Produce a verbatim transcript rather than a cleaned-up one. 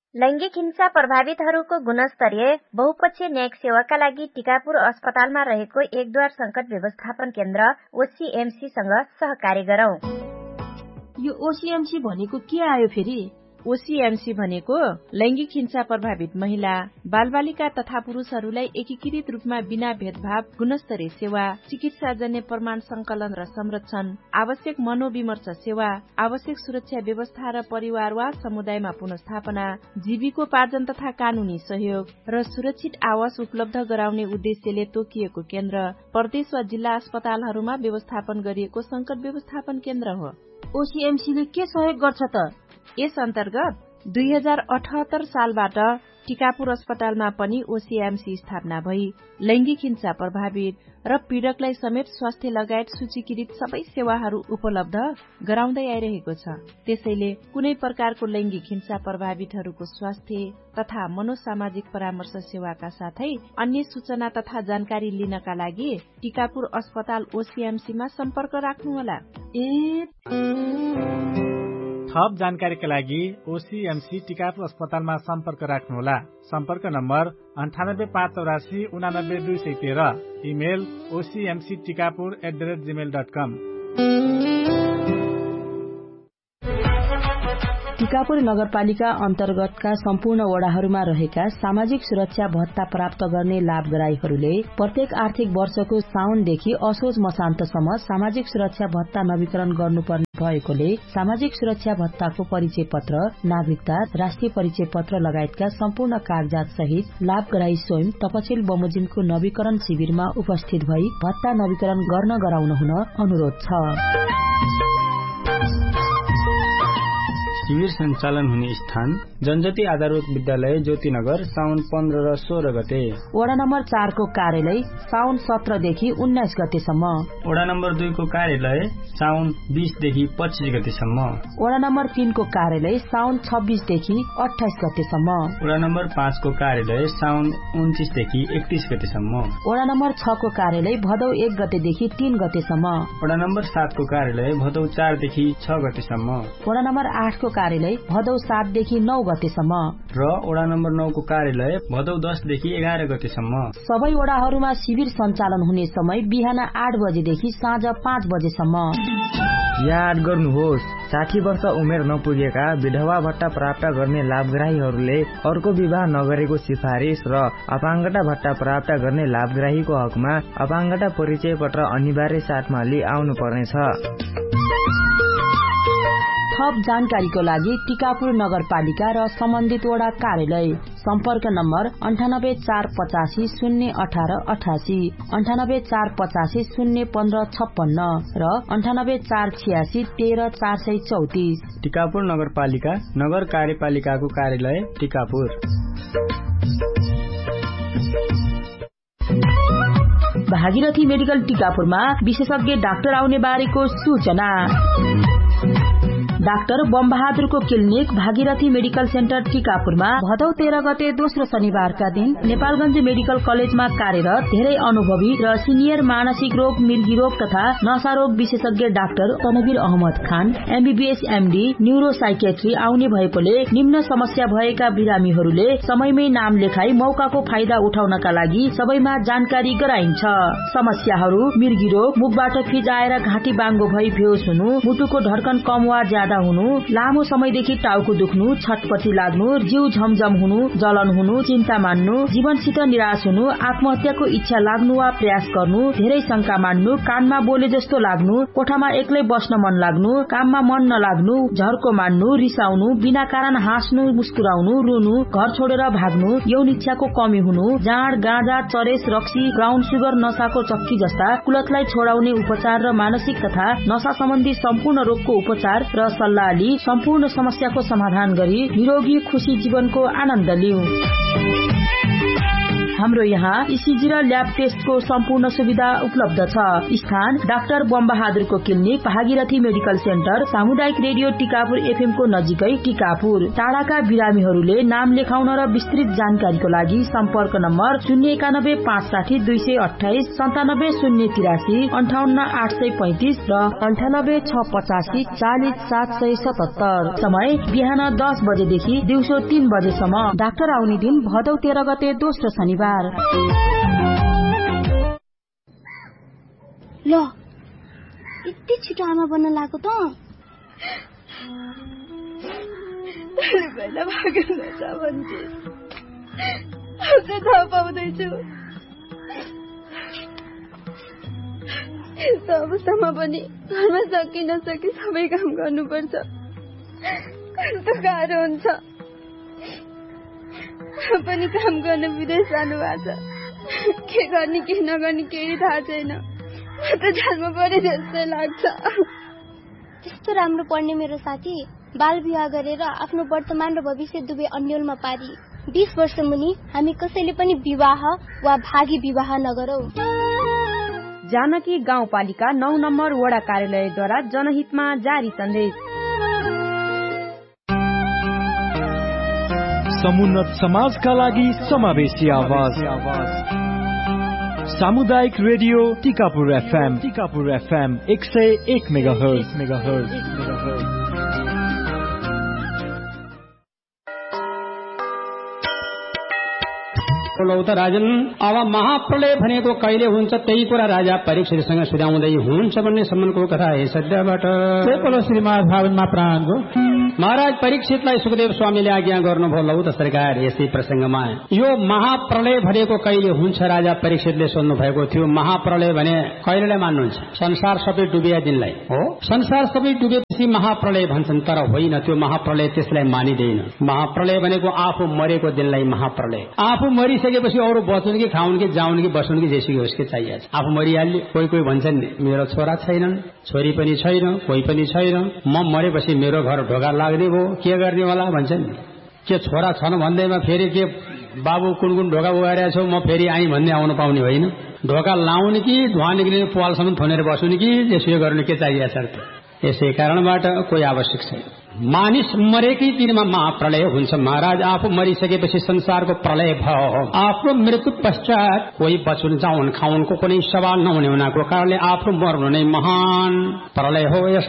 लैंगिक हिंसा प्रभावितहरूको गुणस्तरीय बहुपक्षीय न्यायिक सेवाका लागि टिकापुर अस्पतालमा रहेको एकद्वार संकट व्यवस्थापन केन्द्र ओसीएमसी सँग सहकार्य गरौं। यो ओसीएमसी भनेको के आयो फेरि? ओसीएमसी भनेको लैंगिक हिंसा प्रभावित महिला, बालबालिका तथा पुरुषहरूलाई एकीकृत रूपमा बिना भेदभाव गुणस्तरीय सेवा, चिकित्साजन्य प्रमाण संकलन र संरक्षण, आवश्यक मनोविमर्श सेवा, आवश्यक सुरक्षा व्यवस्था र परिवार वा समुदायमा पुनर्स्थापना, जीविकोपार्जन तथा कानूनी सहयोग र सुरक्षित आवास उपलब्ध गराउने उद्देश्यले तोकिएको केन्द्र प्रदेश वा जिल्ला अस्पतालहरूमा व्यवस्थापन गरिएको संकट व्यवस्थापन केन्द्र हो। ओसीएमसीले के सहयोग गर्छ त? यस अन्तर्गत दुई हजार अठहत्तर सालबाट टिकापुर अस्पतालमा पनि ओसीएमसी स्थापना भई लैंगिक हिंसा प्रभावित र पीड़कलाई समेत स्वास्थ्य लगायत सूचीकृत सबै सेवाहरू उपलब्ध गराउँदै आइरहेको छ। त्यसैले कुनै प्रकारको लैंगिक हिंसा प्रभावितहरूको स्वास्थ्य तथा मनोसामाजिक परामर्श सेवाका साथै अन्य सूचना तथा जानकारी लिनका लागि टिकापुर अस्पताल ओसीएमसीमा सम्पर्क राख्नुहोला। ए थप जानकारीका लागि ओसीएमसी टिकापुर अस्पतालमा सम्पर्क राख्नुहोला। सम्पर्क नम्बर अन्ठानब्बे पाँच चौरासी उनानब्बे दुई सय तेह्र। Email ओसीएमसी Tikapur at the rate Gmail dot कम। टिकापुर नगरपालिका अन्तर्गतका सम्पूर्ण वडाहरूमा रहेका सामाजिक सुरक्षा भत्ता प्राप्त गर्ने लाभग्राहीहरूले प्रत्येक आर्थिक वर्षको साउनदेखि असोज मसान्तसम्म सामाजिक सुरक्षा भत्ता नवीकरण गर्नुपर्ने भएकोले सामाजिक सुरक्षा भत्ताको परिचय पत्र, नागरिकता, राष्ट्रिय परिचय पत्र लगायतका सम्पूर्ण कागजात सहित लाभग्राही स्वयं तपसिल बमोजिमको नवीकरण शिविरमा उपस्थित भई भत्ता नवीकरण गर्न गराउन हुन अनुरोध छ। शिविर सञ्चालन हुने स्थान जनजाति आधारभूत विद्यालय ज्योतिनगर साउन पन्ध्र र सोह्र गते। वडा नम्बर चारको कार्यालय साउन सत्रदेखि उन्नाइस गतेसम्म। वडा नम्बर दुईको कार्यालय साउन बीसदेखि पच्चीस गतेसम्म। वडा नम्बर तीनको कार्यालय साउन छब्बीसदेखि अठाइस गतेसम्म। वडा नम्बर पाँचको कार्यालय साउन उन्तिसदेखि एकतीस गतेसम्म। वडा नम्बर छको कार्यालय भदौ एक गतेदेखि तीन गतेसम्म। वडा नम्बर सातको कार्यालय भदौ चारदेखि छ गतेसम्म। वडा नम्बर आठको कार्यालय भदौ सातदेखि नौ गतेसम्म र वडा नम्बर नौको कार्यालय भदौ दसदेखि एघार गतेसम्म। सबै वडाहरूमा शिविर सञ्चालन हुने समय बिहान आठ बजेदेखि साँझ पाँच बजेसम्म। याद गर्नुहोस्, साठी वर्ष उमेर नपुगेका विधवा भत्ता प्राप्त गर्ने लाभग्राहीहरूले अर्को विवाह नगरेको सिफारिस र अपाङ्गता भत्ता प्राप्त गर्ने लाभग्राहीको हकमा अपाङ्गता परिचय पत्र अनिवार्य साथमा लिई आउनु पर्नेछ। थप जानकारीको लागि टिकापुर नगरपालिका र सम्बन्धित वडा कार्यालय सम्पर्क नम्बर अन्ठानब्बे चार पचासी शून्य अठार अठासी, अन्ठानब्बे चार पचासी शून्य पन्ध्र छप्पन्न र अन्ठानब्बे चार छियासी तेह्र चार सय चौतिस। टिकापुर नगरपालिका नगर कार्यपालिकाको कार्यालय टिकापुर। भागीरथी मेडिकल टिकापुरमा विशेषज्ञ डाक्टर आउने बारेको सूचना। Doctor बमबहादुरको clinic Bhagirathi medical centre टिकापुरमा भदौ तेह्र गते दोस्रो शनिबारका दिन नेपालगञ्ज मेडिकल कलेजमा कार्यरत धेरै अनुभवी र सिनियर मानसिक रोग, मृगी रोग तथा नशा रोग विशेषज्ञ डाक्टर तनवीर अहमद खान एमबीबीएस एमडी न्यूरो साइकेट्री आउने भएकोले निम्न समस्या भएका बिरामीहरूले समयमै नाम लेखाई मौकाको फाइदा उठाउनका लागि सबैमा जानकारी गराइन्छ। समस्याहरू मृगी रोग, मुखबाट फिज आएर घाँटी बाङ्गो भई बेहोस हुनु, मुटुको धड्कन कम वा ज्यादा हुनु, लामो समयदेखि टाउको दुख्नु, छटपटी लाग्नु, जिउ झमझम हुनु, जलन हुनु, चिन्ता मान्नु, जीवनसित निराश हुनु, आत्महत्याको इच्छा लाग्नु वा प्रयास गर्नु, धेरै शंका मान्नु, कानमा बोले जस्तो लाग्नु, कोठामा एक्लै बस्न मन लाग्नु, काममा मन नलाग्नु, झर्को मान्नु, रिसाउनु, बिना कारण हाँस्नु, मुस्कुराउनु, रुनु, घर छोडेर भाग्नु, यौन इच्छाको कमी हुनु, जाँड, गाँजा, चरेस, रक्सी, ब्राउन सुगर, नशाको चक्की जस्ता कुलतलाई छोडाउने उपचार र मानसिक तथा नशा सम्बन्धी सम्पूर्ण रोगको उपचार र सल्लाह लिई सम्पूर्ण समस्याको समाधान गरी निरोगी खुशी जीवनको आनन्द लिऊ। हाम्रो यहाँ इसिजी र ल्याब टेस्टको सम्पूर्ण सुविधा उपलब्ध छ। स्थान doctor बमबहादुरको clinic, Bhagirathi medical centre, सामुदायिक रेडियो टिकापुर एफएम को नजिकै टिकापुर। टाढाका बिरामीहरूले नाम लेखाउन र विस्तृत जानकारीको लागि सम्पर्क नम्बर शून्य एकानब्बे पाँच साठी दुई सय अठाइस, सन्तानब्बे शून्य तिरासी, अन्ठाउन्न आठ सय पैंतिस र अन्ठानब्बे छ पचासी चालिस सात सय सतहत्तर। समय बिहान दस बजेदेखि दिउँसो तीन बजेसम्म। डाक्टर आउने दिन भदौ तेह्र गते दोस्रो शनिबार। ल यति छिटो आमा बन्न लाग्यो त पहिला भागेर नजा भन्छे अझै थाहा पाउँदैछु। यस्तो अवस्थामा पनि घरमा सकि नसकि सबै काम गर्नुपर्छ। कस्तो गाह्रो हुन्छ। पनि काम गर्न विदेश जानु भएको छ। के गर्ने के नगर्ने केही थाहा छैन। त जान्नु पर्यो जस्तै लाग्छ। त्यस्तो राम्रो पढ्ने मेरो साथी बाल विवाह गरेर आफ्नो वर्तमान र भविष्य दुवै अन्यलमा पारी बीस वर्ष मुनि हामी कसैले पनि विवाह वा भागी विवाह नगरौं। जानकी गाउँपालिका नौ नम्बर वडा कार्यालयद्वारा जनहितमा जारी सन्देश। समुन्नत समाजका लागि समावेशी आवाज। सामुदायिक radio Tikapur FM Tikapur FM एक सय एक मेगाहर्ज मेगाहर्ज। लौत राजन, अब महाप्रलय भनेको कहिले हुन्छ त्यही कुरा राजा परीक्षितसँग सुझाउँदै हुन्छ भन्ने सम्मको कथा है सद्यबाट। महाराज परीक्षितलाई सुखदेव स्वामीले आज्ञा गर्नुभयो। लौ त सरकार यसै प्रसंगमा यो महाप्रलय भनेको कहिले हुन्छ राजा परीक्षितले सोध्नु भएको थियो। महाप्रलय भने कहिलेलाई मान्नुहुन्छ? संसार सबै डुबिया दिनलाई हो। संसार सबै डुबेपछि महाप्रलय भन्छन्, तर होइन, त्यो महाप्रलय त्यसलाई मानिदैन। महाप्रलय भनेको आफू मरेको दिनलाई महाप्रलय। आफू मरिसकेपछि अरू बचुन् कि खाउन् कि जाउन् कि बसुन् कि जेसुकै होस् कि चाहिएको छ। आफू मरिहाल्यो। कोही कोही भन्छन् नि मेरो छोरा छैनन्, छोरी पनि छैन, कोही पनि छैन, म मरेपछि मेरो घर ढोका लाग्ने भयो, के गर्ने होला भन्छन् नि। के छोरा छन् भन्दैमा फेरि के बाबु कुन कुन ढोका उगारेको छौ, म फेरि आइ भन्दै आउनु पाउने होइन। ढोका लाउने कि धुवा निक्लिने पालसम्म थुनेर बस्नु कि यसो गर्ने के चाहिएको छ त। यसै कारणबाट कोही आवश्यक छैन। मानिस मरेकै दिनमा महाप्रलय हुन्छ। महाराज आफू मरिसकेपछि संसारको प्रलय भयो। आफ्नो मृत्यु पश्चात कोही बचुन जाउन् खाउनको कुनै सवाल नहुने हुनाको कारणले आफ्नो मर्नु नै महान प्रलय हो।